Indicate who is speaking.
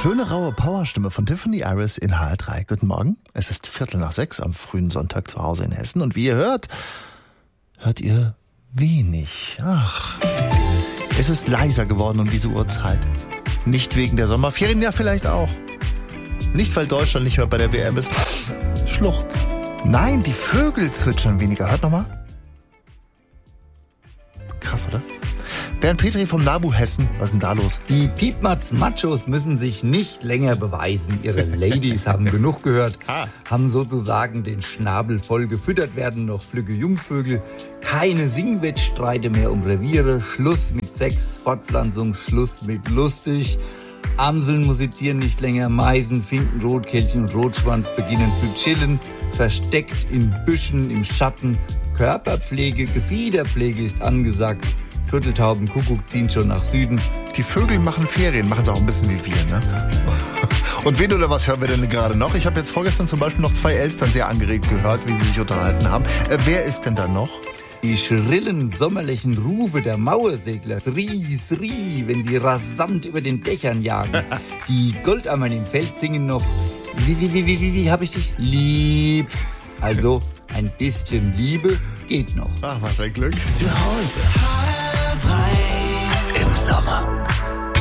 Speaker 1: schöne, raue Powerstimme von Tiffany Iris in HR3. Guten Morgen. Es ist 5:45 am frühen Sonntag zu Hause in Hessen. Und wie ihr hört ihr wenig. Ach, es ist leiser geworden um diese Uhrzeit. Nicht wegen der Sommerferien, ja vielleicht auch. Nicht, weil Deutschland nicht mehr bei der WM ist. Schluchz. Nein, die Vögel zwitschern weniger. Hört nochmal. Krass, oder? Bernd Petri vom NABU Hessen, was ist denn da los?
Speaker 2: Die Piepmatz-Machos müssen sich nicht länger beweisen. Ihre Ladies haben genug gehört, haben sozusagen den Schnabel voll gefüttert, werden noch flügge Jungvögel. Keine Singwettstreite mehr um Reviere, Schluss mit Sex, Fortpflanzung, Schluss mit lustig. Amseln musizieren nicht länger, Meisen, Finken, Rotkehlchen und Rotschwanz beginnen zu chillen, versteckt in Büschen, im Schatten. Körperpflege, Gefiederpflege ist angesagt. Turteltauben, Kuckuck ziehen schon nach Süden.
Speaker 1: Die Vögel machen Ferien, machen es auch ein bisschen wie wir, ne? Und wen oder was hören wir denn gerade noch? Ich habe jetzt vorgestern zum Beispiel noch 2 Elstern sehr angeregt gehört, wie sie sich unterhalten haben. Wer ist denn da noch?
Speaker 2: Die schrillen sommerlichen Rufe der Mauersegler, Sri, Sri, wenn sie rasant über den Dächern jagen. Die Goldammern im Feld singen noch, wie hab ich dich lieb. Also ein bisschen Liebe geht noch.
Speaker 1: Ach, was ein Glück.
Speaker 3: Zu Hause. HR3 im Sommer.